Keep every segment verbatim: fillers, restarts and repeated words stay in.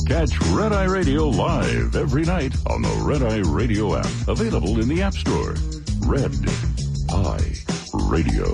Catch Red Eye Radio live every night on the Red Eye Radio app. Available in the App Store. Red Eye Radio.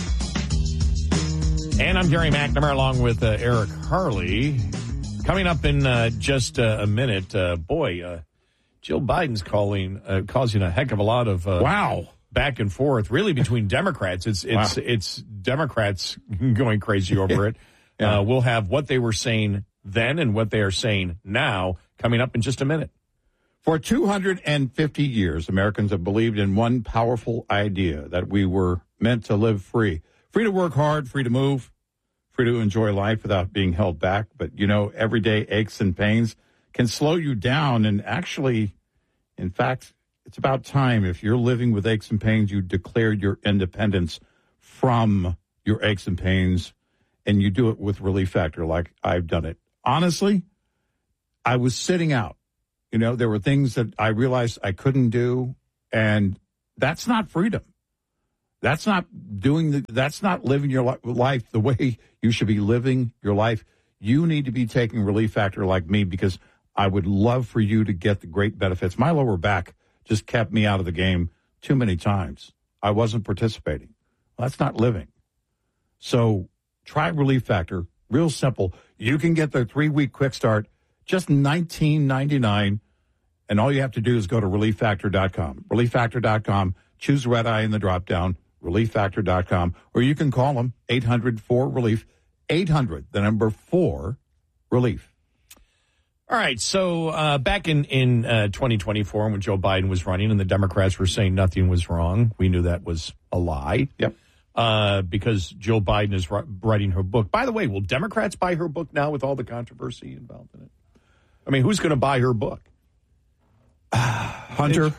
And I'm Gary McNamara along with uh, Eric Harley. Coming up in uh, just uh, a minute, uh, boy, uh, Jill Biden's calling, uh, causing a heck of a lot of uh, wow back and forth, really between Democrats. It's it's wow. it's Democrats going crazy over it. yeah. uh, we'll have what they were saying then and what they are saying now coming up in just a minute. For two hundred fifty years, Americans have believed in one powerful idea, that we were meant to live free. Free to work hard, free to move, free to enjoy life without being held back. But, you know, everyday aches and pains can slow you down. And actually, in fact, it's about time, if you're living with aches and pains, you declare your independence from your aches and pains, and you do it with Relief Factor like I've done it. Honestly, I was sitting out. You know, there were things that I realized I couldn't do, and that's not freedom. That's not doing the, that's not living your li- life the way you should be living your life. You need to be taking Relief Factor like me, because I would love for you to get the great benefits. My lower back just kept me out of the game too many times. I wasn't participating. Well, that's not living. So try Relief Factor. Real simple. You can get the three-week quick start, just nineteen ninety-nine, and all you have to do is go to relief factor dot com. relief factor dot com. Choose Red Eye in the drop-down, relief factor dot com, or you can call them, eight hundred four relief, eight hundred, the number four, relief. All right, so uh, back in, in uh, twenty twenty-four when Joe Biden was running and the Democrats were saying nothing was wrong, we knew that was a lie. Yep. Uh, because Joe Biden is writing her book. By the way, will Democrats buy her book now with all the controversy involved in it? I mean, who's going to buy her book? Hunter.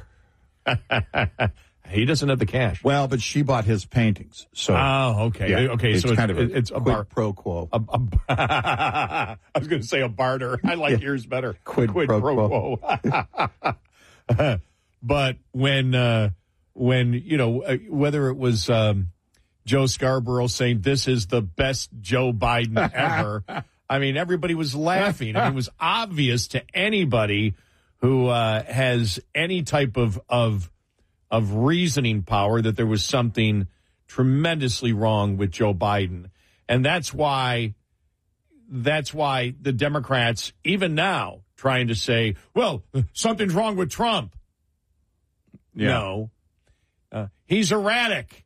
He doesn't have the cash. Well, but she bought his paintings. So, oh, okay. Yeah, okay, it's so kind it's, of a, it's a quid bar, pro quo. A, a, I was going to say a barter. I like yeah. yours better. Quid, quid pro, pro quo. But when, uh, when you know, uh, whether it was um, Joe Scarborough saying this is the best Joe Biden ever, I mean, everybody was laughing. I mean, it was obvious to anybody who uh, has any type of, of of reasoning power that there was something tremendously wrong with Joe Biden. And that's why that's why the Democrats, even now, trying to say, well, something's wrong with Trump. Yeah. No. Uh, he's erratic.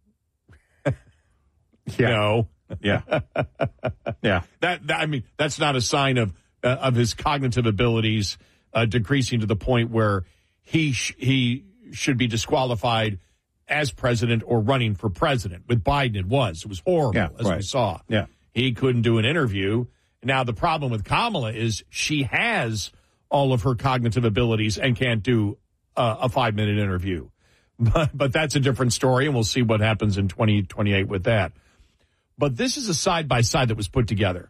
Yeah. No. Yeah. Yeah. That, that I mean, that's not a sign of uh, of his cognitive abilities uh, decreasing to the point where he sh- he should be disqualified as president or running for president. With Biden, it was. It was horrible, yeah, as right. we saw. Yeah. He couldn't do an interview. Now, the problem with Kamala is she has all of her cognitive abilities and can't do uh, a five-minute interview. But, but that's a different story, and we'll see what happens in twenty twenty-eight with that. But this is a side-by-side that was put together.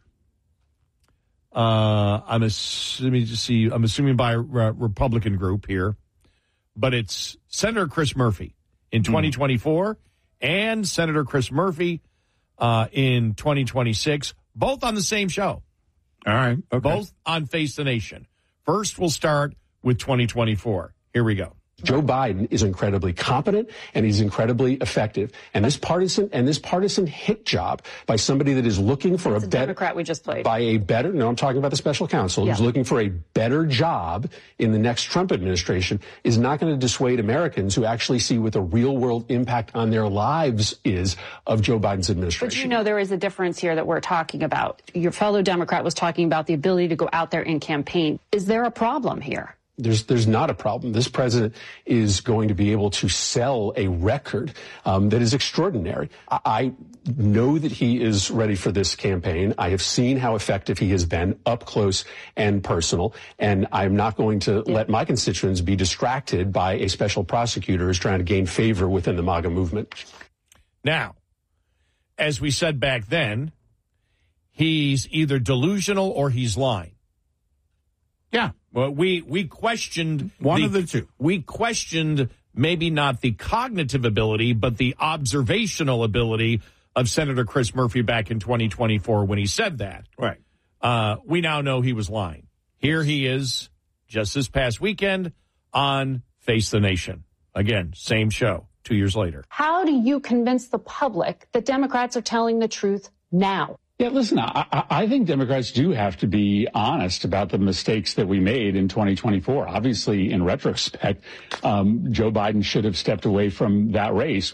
Uh, I'm assuming, just see, I'm assuming by a Republican group here. But it's Senator Chris Murphy in twenty twenty-four mm. and Senator Chris Murphy uh, in twenty twenty-six, both on the same show. All right. Okay. Both on Face the Nation. First, we'll start with twenty twenty-four. Here we go. Joe Biden is incredibly competent and he's incredibly effective. And this partisan and this partisan hit job by somebody that is looking for That's a, a better Democrat we just played by a better. No, I'm talking about the special counsel yeah. who's looking for a better job in the next Trump administration is not going to dissuade Americans who actually see what the real world impact on their lives is of Joe Biden's administration. But you know, there is a difference here that we're talking about. Your fellow Democrat was talking about the ability to go out there and campaign. Is there a problem here? There's there's not a problem. This president is going to be able to sell a record um, that is extraordinary. I, I know that he is ready for this campaign. I have seen how effective he has been up close and personal, and I'm not going to yeah. let my constituents be distracted by a special prosecutor who's trying to gain favor within the MAGA movement. Now, as we said back then, he's either delusional or he's lying. Yeah. Well, we, we questioned one the, of the two. We questioned maybe not the cognitive ability, but the observational ability of Senator Chris Murphy back in twenty twenty-four when he said that. Right. Uh, we now know he was lying. here he is just this past weekend on Face the Nation. Again, same show, two years later. How do you convince the public that Democrats are telling the truth now? Yeah, listen, I, I think Democrats do have to be honest about the mistakes that we made in twenty twenty-four. Obviously, in retrospect, um, Joe Biden should have stepped away from that race.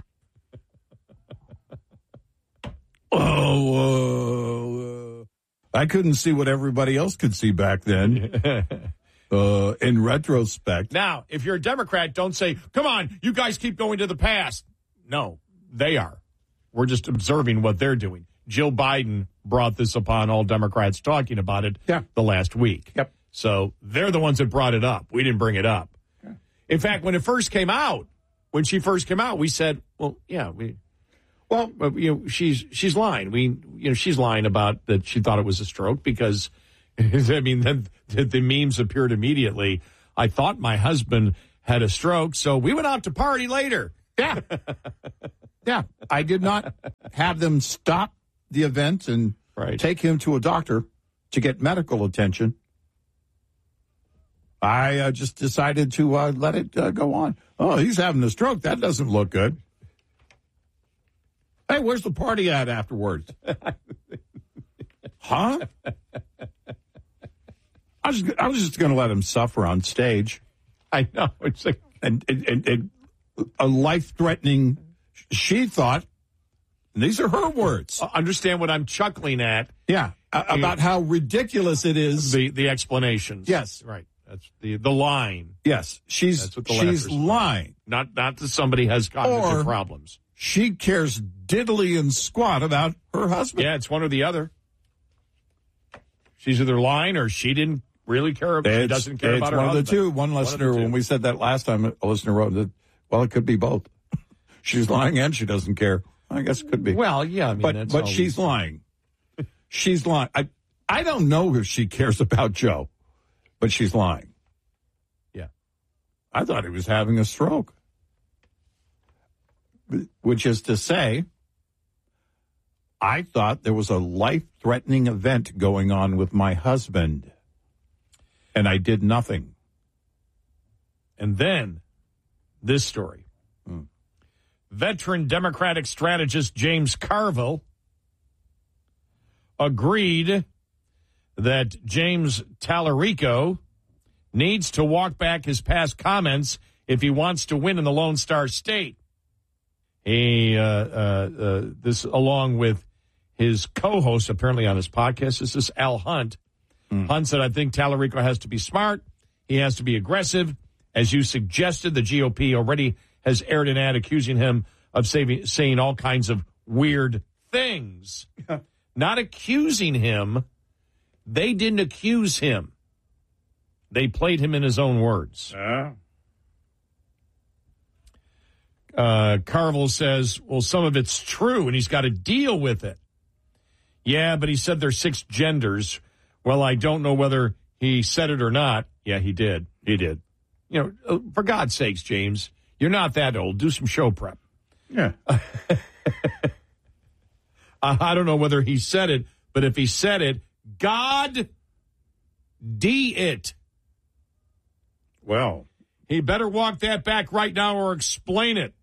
Oh, uh, I couldn't see what everybody else could see back then. uh, in retrospect. Now, if you're a Democrat, don't say, come on, you guys keep going to the past. No, they are. We're just observing what they're doing. Jill Biden brought this upon all Democrats talking about it yeah. the last week. Yep. So they're the ones that brought it up. We didn't bring it up. Yeah. In fact, when it first came out, when she first came out, we said, well, yeah, we, well, you know, she's, she's lying. We, you know, she's lying about that she thought it was a stroke because, I mean, then the, the memes appeared immediately. I thought my husband had a stroke, so we went out to party later. Yeah. Yeah. I did not have them stop the event and right. take him to a doctor to get medical attention. I uh, just decided to uh, let it uh, go on. Oh, he's having a stroke. That doesn't look good. Hey, where's the party at afterwards? Huh? I was, I was just going to let him suffer on stage. I know. It's like, and, and, and, and a life-threatening, she thought, and these are her words. Understand what I'm chuckling at. Yeah, uh, about how ridiculous it is. The the explanations. Yes. Right. That's the the line. Yes. She's That's what the she's lefters lying. Not not that somebody has cognitive Or problems. She cares diddly and squat about her husband. Yeah, it's one or the other. She's either lying or she didn't really care. It's, she doesn't care about her husband. It's one of the two. One listener, when we said that last time, a listener wrote that, well, it could be both. She's lying and she doesn't care. I guess it could be. Well, yeah, I mean, but that's but always... she's lying. She's lying. I I don't know if she cares about Joe, but she's lying. Yeah, I thought he was having a stroke, which is to say, I thought there was a life-threatening event going on with my husband, and I did nothing. And then this story. Hmm. Veteran Democratic strategist James Carville agreed that James Tallarico needs to walk back his past comments if he wants to win in the Lone Star State. He, uh, uh, uh, this along with his co-host apparently on his podcast. This is Al Hunt. Mm. Hunt said, I think Tallarico has to be smart. He has to be aggressive. As you suggested, the G O P already has aired an ad accusing him of saving, saying all kinds of weird things. Not accusing him. They didn't accuse him. They played him in his own words. Uh. Uh, Carville says, well, some of it's true, and he's got to deal with it. Yeah, but he said there's six genders. Well, I don't know whether he said it or not. Yeah, he did. He did. You know, for God's sakes, James, you're not that old. Do some show prep. Yeah. I don't know whether he said it, but if he said it, God D it. Well, he better walk that back right now or explain it.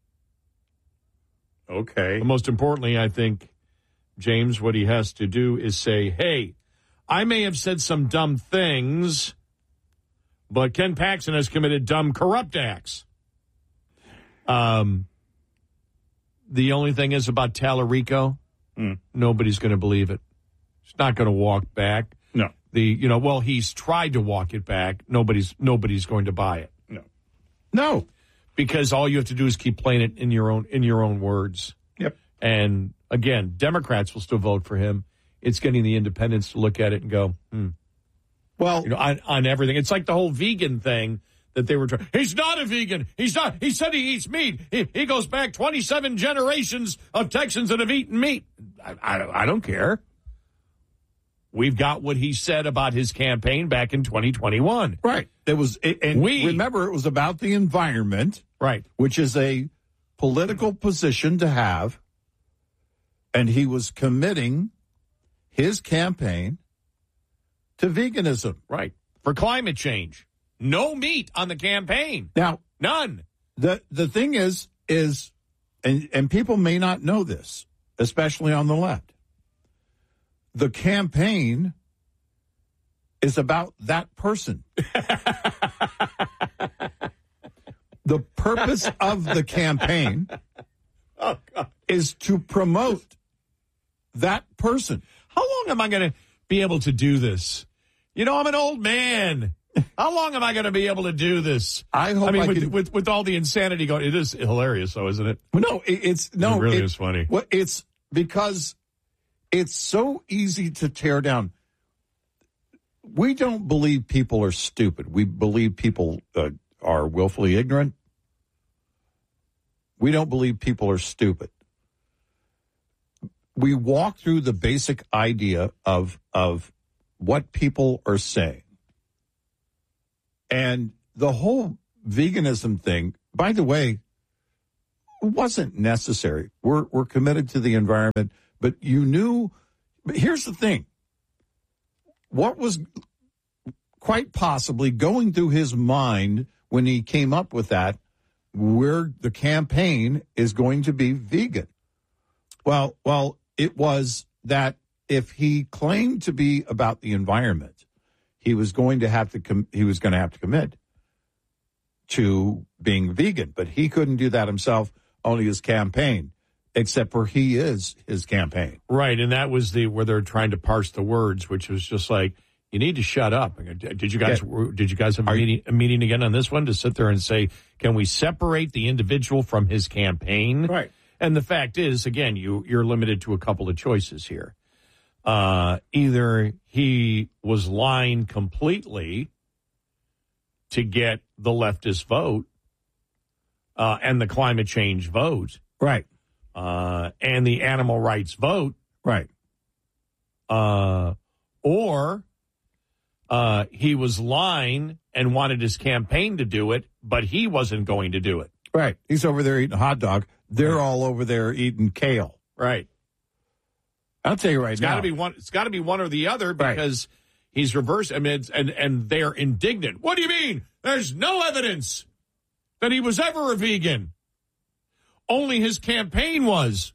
Okay. But most importantly, I think, James, what he has to do is say, hey, I may have said some dumb things, but Ken Paxton has committed dumb, corrupt acts. Um, the only thing is about Tallarico, mm. nobody's going to believe it. He's not going to walk back. No. The you know, well, he's tried to walk it back. Nobody's nobody's going to buy it. No. No. Because all you have to do is keep playing it in your own in your own words. Yep. And again, Democrats will still vote for him. It's getting the independents to look at it and go, hmm. Well, you know, on, on everything. It's like the whole vegan thing that they were trying. He's not a vegan. He's not. He said he eats meat. He, he goes back twenty-seven generations of Texans that have eaten meat. I, I, I don't care. We've got what he said about his campaign back in twenty twenty-one. Right. There was, and we remember, it was about the environment, right, which is a political position to have, and he was committing his campaign to veganism. Right. for climate change. No meat on the campaign. Now, none. The the thing is, is, and, and people may not know this, especially on the left. The campaign is about that person. The purpose of the campaign oh, God. is to promote that person. How long am I going to be able to do this? You know, I'm an old man. How long am I going to be able to do this? I hope I mean, I with, can... with with all the insanity going, it is hilarious, though, isn't it? No, it, it's no, it really it, is funny. Well, it's because it's so easy to tear down. We don't believe people are stupid. We believe people uh, are willfully ignorant. We don't believe people are stupid. We walk through the basic idea of of what people are saying. And the whole veganism thing, by the way, wasn't necessary. We're we're committed to the environment, but you knew. But here's the thing. What was quite possibly going through his mind when he came up with that, where the campaign is going to be vegan? Well, well, it was that if he claimed to be about the environment, he was going to have to com- he was going to have to commit to being vegan, but he couldn't do that himself, only his campaign, except for he is his campaign. Right, and that was the where they're trying to parse the words, which was just like, you need to shut up. Did you guys yeah. did you guys have a meeting, a meeting again on this one to sit there and say, can we separate the individual from his campaign? Right. And the fact is, again, you you're limited to a couple of choices here. Uh, either he was lying completely to get the leftist vote uh, and the climate change vote. Right. Uh, and the animal rights vote. Right. Uh, or uh, he was lying and wanted his campaign to do it, but he wasn't going to do it. Right. He's over there eating a hot dog. They're right. all over there eating kale. Right. I'll tell you right it's now. Gotta be one, it's got to be one or the other because right. he's reversed. I mean, it's, and, and they're indignant. What do you mean? There's no evidence that he was ever a vegan. Only his campaign was.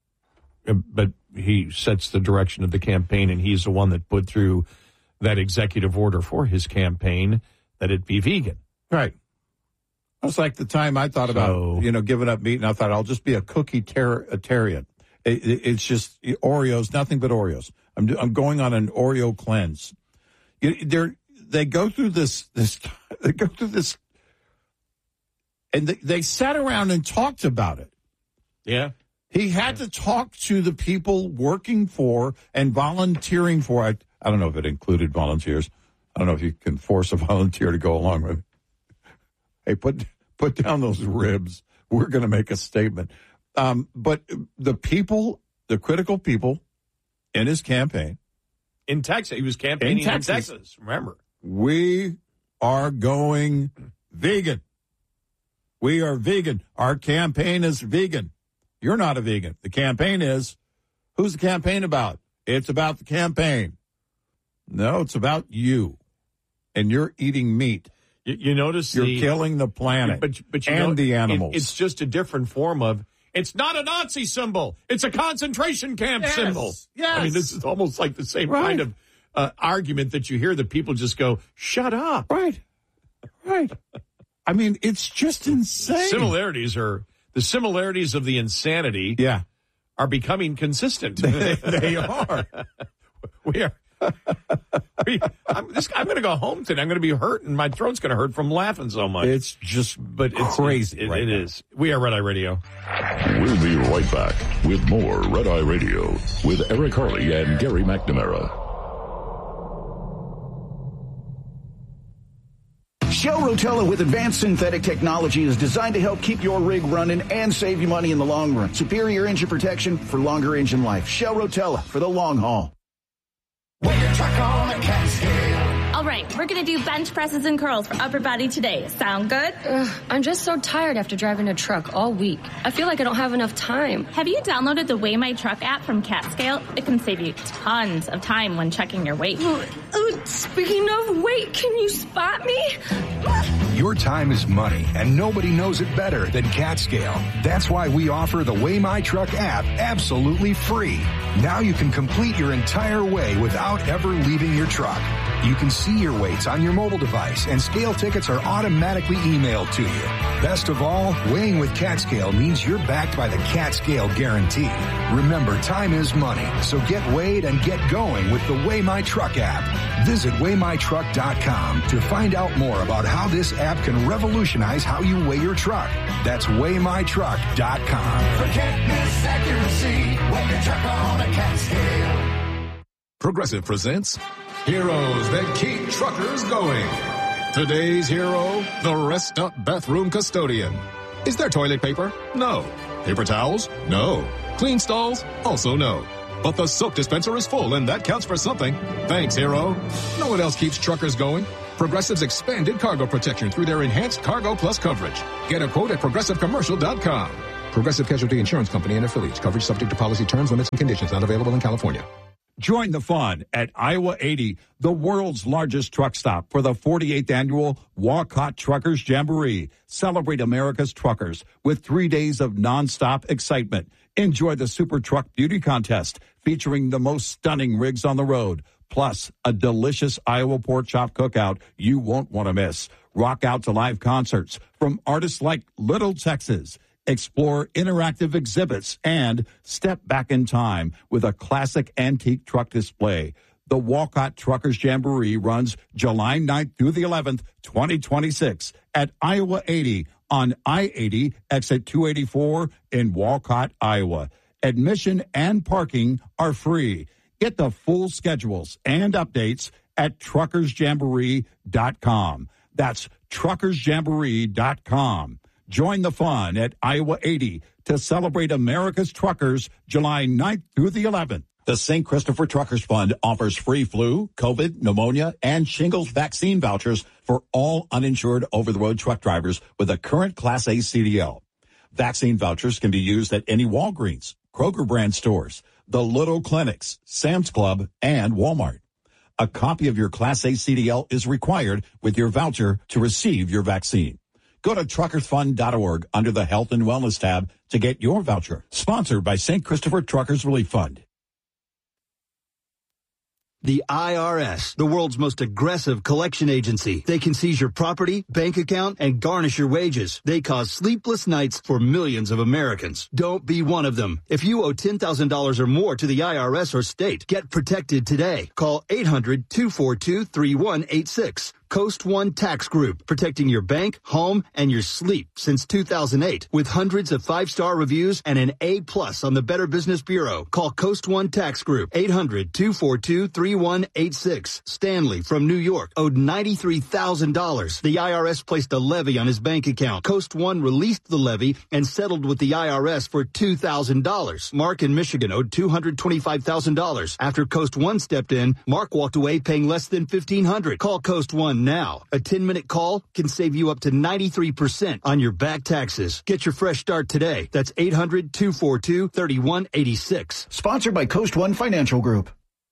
But he sets the direction of the campaign, and he's the one that put through that executive order for his campaign that it be vegan. Right. It was like the time I thought so, about, you know, giving up meat, and I thought I'll just be a cookie-tarian. It, it, it's just Oreos, nothing but Oreos. I'm I'm going on an Oreo cleanse. They they go through this this they go through this, and they, they sat around and talked about it. Yeah, he had yeah. to talk to the people working for and volunteering for. I I don't know if it included volunteers. I don't know if you can force a volunteer to go along with it. Hey, put put down those ribs. We're going to make a statement. Um, but the people, the critical people in his campaign. In Texas. He was campaigning in Texas. In Texas, remember. We are going vegan. We are vegan. Our campaign is vegan. You're not a vegan. The campaign is. Who's the campaign about? It's about the campaign. No, it's about you. And you're eating meat. You, you notice You're the, killing the planet but, but you and know, the animals. It, it's just a different form of. It's not a Nazi symbol. It's a concentration camp yes, symbol. Yes. I mean, this is almost like the same right. kind of uh, argument that you hear that people just go, shut up. Right. Right. I mean, it's just insane. Similarities are, the similarities of the insanity yeah. are becoming consistent. they, they are. we are. we, I'm, this, I'm going to go home today. I'm going to be hurt, and my throat's going to hurt from laughing so much. It's just but it's crazy. It, right it now. is. We are Red Eye Radio. We'll be right back with more Red Eye Radio with Eric Harley and Gary McNamara. Shell Rotella with advanced synthetic technology is designed to help keep your rig running and save you money in the long run. Superior engine protection for longer engine life. Shell Rotella for the long haul. With your truck on a Catskill. All right. right, we're going to do bench presses and curls for upper body today. Sound good? Ugh, I'm just so tired after driving a truck all week. I feel like I don't have enough time. Have you downloaded the Weigh My Truck app from CatScale? It can save you tons of time when checking your weight. Uh, uh, speaking of weight, can you spot me? Your time is money, and nobody knows it better than CatScale. That's why we offer the Weigh My Truck app absolutely free. Now you can complete your entire weigh without ever leaving your truck. You can see your weights on your mobile device, and scale tickets are automatically emailed to you. Best of all, weighing with CatScale means you're backed by the CatScale Guarantee. Remember, time is money, so get weighed and get going with the Weigh My Truck app. Visit weigh my truck dot com to find out more about how this app can revolutionize how you weigh your truck. That's weigh my truck dot com. Forget miss accuracy, weigh your truck on a CatScale. Progressive presents Heroes That Keep Truckers Going. Today's hero, the Rest Up Bathroom Custodian. Is there toilet paper? No. Paper towels? No. Clean stalls? Also no. But the soap dispenser is full, and that counts for something. Thanks, hero. No one else keeps truckers going. Progressive's expanded cargo protection through their enhanced Cargo Plus coverage. Get a quote at progressive commercial dot com. Progressive Casualty Insurance Company and affiliates. Coverage subject to policy terms, limits, and conditions. Not available in California. Join the fun at Iowa eighty, the world's largest truck stop, for the forty-eighth annual Walcott Truckers Jamboree. Celebrate America's truckers with three days of nonstop excitement. Enjoy the Super Truck Beauty Contest featuring the most stunning rigs on the road, plus a delicious Iowa pork chop cookout you won't want to miss. Rock out to live concerts from artists like Little Texas. Explore interactive exhibits and step back in time with a classic antique truck display. The Walcott Truckers Jamboree runs July ninth through the eleventh, twenty twenty-six at Iowa eighty on I eighty, exit two eighty-four in Walcott, Iowa. Admission and parking are free. Get the full schedules and updates at truckers jamboree dot com. That's truckers jamboree dot com. Join the fun at Iowa eighty to celebrate America's truckers July ninth through the eleventh. The Saint Christopher Truckers Fund offers free flu, COVID, pneumonia, and shingles vaccine vouchers for all uninsured over-the-road truck drivers with a current Class A C D L. Vaccine vouchers can be used at any Walgreens, Kroger brand stores, the Little Clinics, Sam's Club, and Walmart. A copy of your Class A C D L is required with your voucher to receive your vaccine. Go to truckers fund dot org under the Health and Wellness tab to get your voucher. Sponsored by Saint Christopher Truckers Relief Fund. The I R S, the world's most aggressive collection agency. They can seize your property, bank account, and garnish your wages. They cause sleepless nights for millions of Americans. Don't be one of them. If you owe ten thousand dollars or more to the I R S or state, get protected today. Call eight hundred, two four two, three one eight six. Coast One Tax Group, protecting your bank, home, and your sleep since two thousand eight. With hundreds of five-star reviews and an A plus on the Better Business Bureau. Call Coast One Tax Group, eight hundred, two four two, three one eight six. Stanley from New York owed ninety-three thousand dollars. The I R S placed a levy on his bank account. Coast One released the levy and settled with the I R S for two thousand dollars. Mark in Michigan owed two hundred twenty-five thousand dollars. After Coast One stepped in, Mark walked away paying less than fifteen hundred dollars. Call Coast One now. A ten-minute call can save you up to ninety-three percent on your back taxes. Get your fresh start today. That's eight hundred, two four two, three one eight six. Sponsored by Coast One Financial Group.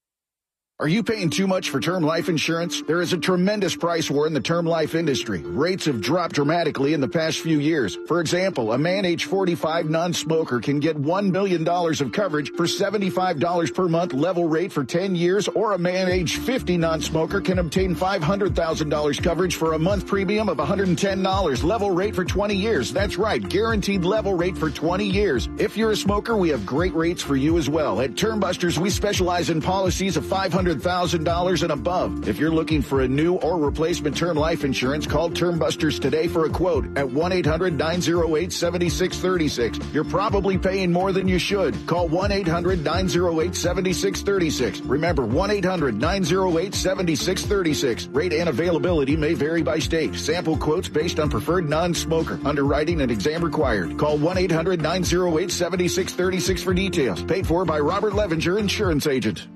Are you paying too much for term life insurance? There is a tremendous price war in the term life industry. Rates have dropped dramatically in the past few years. For example, a man age forty-five non-smoker can get one million dollars of coverage for seventy-five dollars per month level rate for ten years, or a man age fifty non-smoker can obtain five hundred thousand dollars coverage for a month premium of one hundred ten dollars level rate for twenty years. That's right, guaranteed level rate for twenty years. If you're a smoker, we have great rates for you as well. At Term Busters, we specialize in policies of five hundred thousand dollars and above. If you're looking for a new or replacement term life insurance, call Term Busters today for a quote at one eight hundred, nine oh eight, seven six three six. You're probably paying more than you should. Call one eight hundred, nine oh eight, seven six three six. Remember, one eight hundred, nine oh eight, seven six three six. Rate and availability may vary by state. Sample quotes based on preferred non-smoker. Underwriting and exam required. Call one eight hundred, nine oh eight, seven six three six for details. Paid for by Robert Levinger, Insurance Agent.